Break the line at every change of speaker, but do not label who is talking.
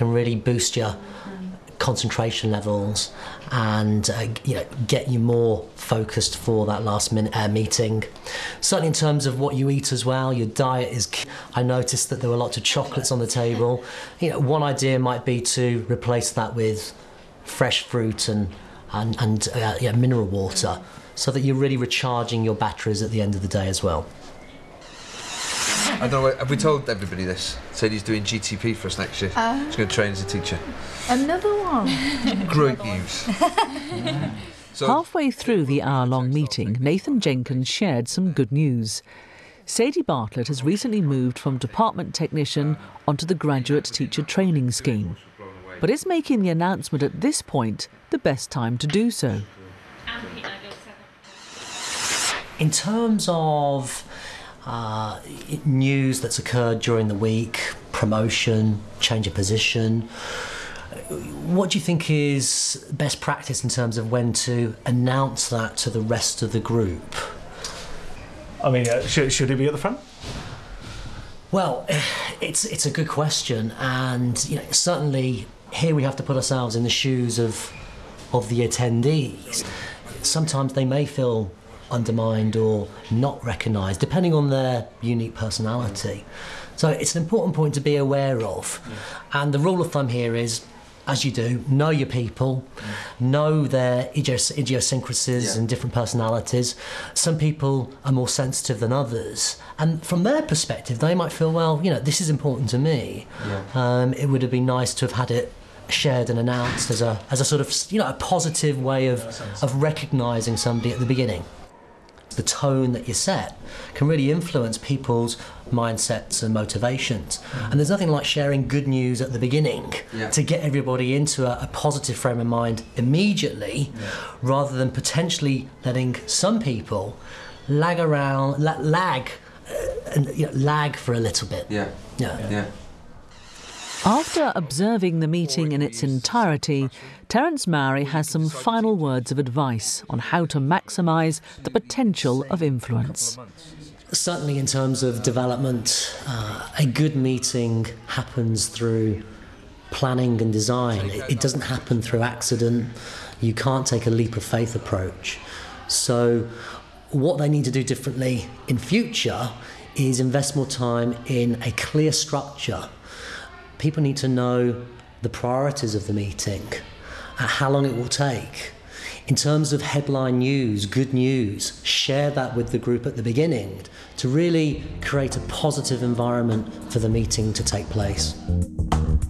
can really boost your concentration levels and get you more focused for that last minute meeting. Certainly in terms of what you eat as well, your diet is key. I noticed that there were lots of chocolates on the table. One idea might be to replace that with fresh fruit and mineral water, so that you're really recharging your batteries at the end of the day as well.
I don't know, have we told everybody this? Sadie's doing GTP for us next year. She's going to train as a teacher.
Another one?
Great news. So,
halfway through the hour-long meeting, Nathan Jenkins shared some good news. Sadie Bartlett has recently moved from department technician onto the graduate teacher training scheme, but is making the announcement at this point the best time to do so.
In terms of news that's occurred during the week, promotion, change of position, what do you think is best practice in terms of when to announce that to the rest of the group?
I mean, should he be at the front?
Well, it's a good question, and certainly here we have to put ourselves in the shoes of the attendees. Sometimes they may feel undermined or not recognised, depending on their unique personality. So it's an important point to be aware of. And the rule of thumb here is, as you do, know your people, know their idiosyncrasies and different personalities. Some people are more sensitive than others, and from their perspective they might feel, well, this is important to me. It would have been nice to have had it shared and announced as a sort of a positive way of recognising somebody at the beginning. The tone that you set can really influence people's mindsets and motivations. And there's nothing like sharing good news at the beginning to get everybody into a positive frame of mind immediately, rather than potentially letting some people lag for a little bit.
After observing the meeting in its entirety, Terence Mowry has some final words of advice on how to maximise the potential of influence.
Certainly in terms of development, a good meeting happens through planning and design. It doesn't happen through accident. You can't take a leap of faith approach. So what they need to do differently in future is invest more time in a clear structure. People need to know the priorities of the meeting, how long it will take. In terms of headline news, good news, share that with the group at the beginning to really create a positive environment for the meeting to take place.